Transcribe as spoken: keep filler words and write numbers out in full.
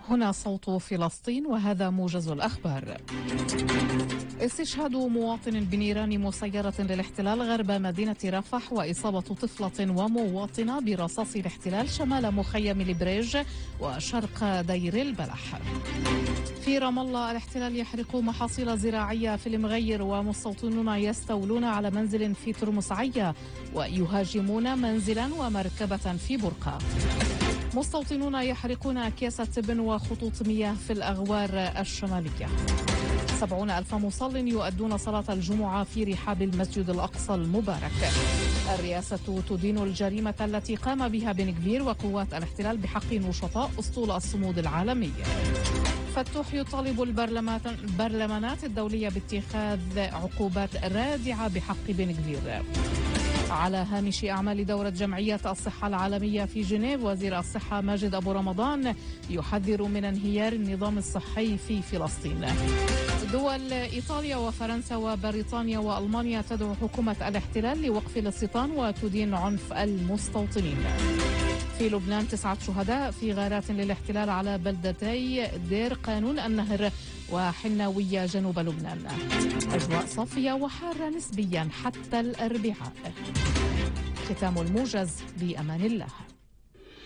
هنا صوت فلسطين وهذا موجز الأخبار. استشهاد مواطن بنيران مسيرة للاحتلال غرب مدينة رفح وإصابة طفلة ومواطنة برصاص الاحتلال شمال مخيم البريج وشرق دير البلح. في رام الله الاحتلال يحرق محاصيل زراعية في المغير ومستوطنون يستولون على منزل في ترمسعية ويهاجمون منزلا ومركبة في برقة. مستوطنون يحرقون أكياس تبن وخطوط مياه في الأغوار الشمالية. سبعون ألف مصل يؤدون صلاة الجمعة في رحاب المسجد الأقصى المبارك. الرئاسة تدين الجريمة التي قام بها بن كفير وقوات الاحتلال بحق نشطاء أسطول الصمود العالمي. فتوح يطالب البرلمانات الدولية باتخاذ عقوبات رادعة بحق بن كفير. على هامش أعمال دورة جمعية الصحة العالمية في جنيف وزير الصحة ماجد أبو رمضان يحذر من انهيار النظام الصحي في فلسطين. دول إيطاليا وفرنسا وبريطانيا وألمانيا تدعو حكومة الاحتلال لوقف الاستيطان وتدين عنف المستوطنين. في لبنان تسعة شهداء في غارات للاحتلال على بلدتي دير قانون النهر وحناوية جنوب لبنان. أجواء صافية وحارة نسبيا حتى الأربعاء. ختام الموجز، بأمان الله.